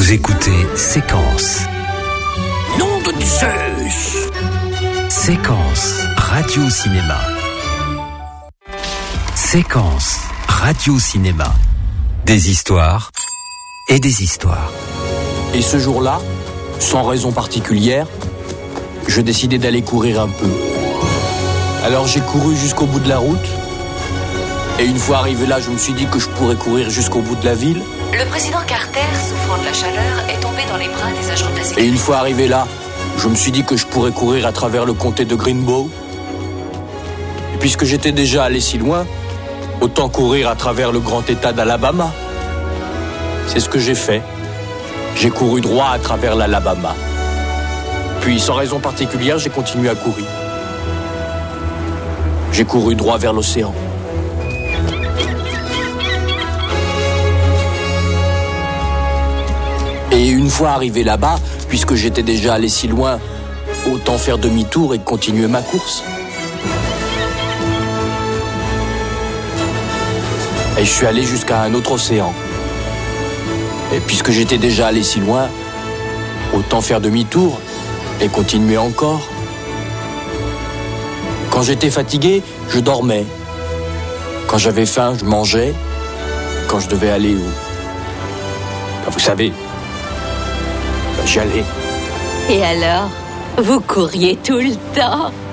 Vous écoutez Séquence. Nom de Zeus. Séquence Radio-Cinéma. Séquence Radio-Cinéma. Des histoires et des histoires. Et ce jour-là, sans raison particulière, je décidai d'aller courir un peu. Alors j'ai couru jusqu'au bout de la route. Et une fois arrivé là, je me suis dit que je pourrais courir jusqu'au bout de la ville. Le président Carter, souffrant de la chaleur, est tombé dans les bras des agents de la sécurité. Et une fois arrivé là, je me suis dit que je pourrais courir à travers le comté de Greenbow. Et puisque j'étais déjà allé si loin, autant courir à travers le grand état d'Alabama. C'est ce que j'ai fait. J'ai couru droit à travers l'Alabama. Puis, sans raison particulière, j'ai continué à courir. J'ai couru droit vers l'océan. Et une fois arrivé là-bas, puisque j'étais déjà allé si loin, autant faire demi-tour et continuer ma course. Et je suis allé jusqu'à un autre océan. Et puisque j'étais déjà allé si loin, autant faire demi-tour et continuer encore. Quand j'étais fatigué, je dormais. Quand j'avais faim, je mangeais. Quand je devais aller où? Vous savez, j'y allais. Et alors, vous couriez tout le temps?